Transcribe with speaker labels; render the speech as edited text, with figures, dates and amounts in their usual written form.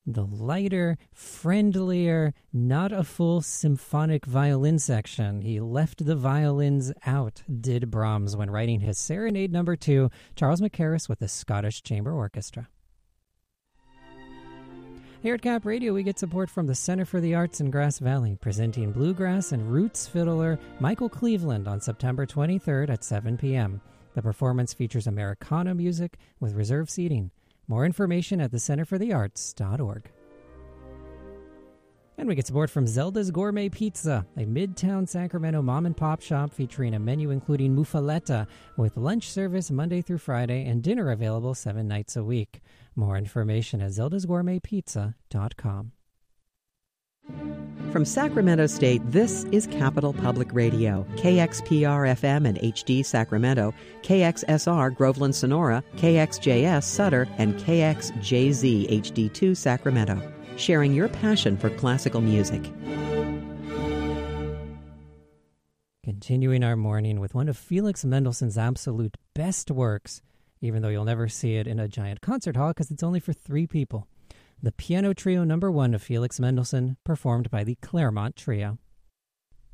Speaker 1: the lighter, friendlier, not a full symphonic violin section. He left the violins out, did Brahms, when writing his Serenade No. 2, Charles Mackerras with the Scottish Chamber Orchestra. Here at Cap Radio, we get support from the Center for the Arts in Grass Valley, presenting bluegrass and roots fiddler Michael Cleveland on September 23rd at 7 p.m. The performance features Americana music with reserved seating. More information at thecenterforthearts.org. And we get support from Zelda's Gourmet Pizza, a Midtown Sacramento mom-and-pop shop featuring a menu including muffaletta with lunch service Monday through Friday and dinner available 7 nights a week. More information at zeldasgourmetpizza.com.
Speaker 2: From Sacramento State, this is Capital Public Radio, KXPR-FM and HD Sacramento, KXSR Groveland Sonora, KXJS Sutter, and KXJZ HD2 Sacramento, sharing your passion for classical music.
Speaker 1: Continuing our morning with one of Felix Mendelssohn's absolute best works, even though you'll never see it in a giant concert hall because it's only for 3 people. The Piano Trio No. 1 of Felix Mendelssohn, performed by the Claremont Trio.